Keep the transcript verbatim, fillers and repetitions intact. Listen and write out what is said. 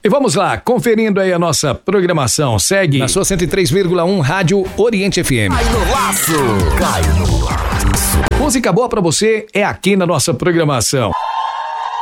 E vamos lá, conferindo aí a nossa programação. Segue na sua cento e três vírgula um Rádio Oriente F M. Cai no laço, cai no laço. Música boa pra você é aqui na nossa programação.